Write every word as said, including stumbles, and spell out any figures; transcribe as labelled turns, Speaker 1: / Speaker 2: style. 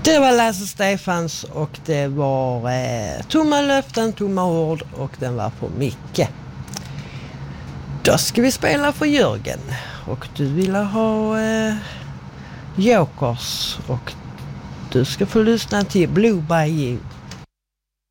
Speaker 1: Det var Lasse Stefans och det var eh, tomma löften, tomma ord och den var på Micke. Då ska vi spela för Jörgen och du vill ha eh, Jokers och du ska få lyssna till Blue by You.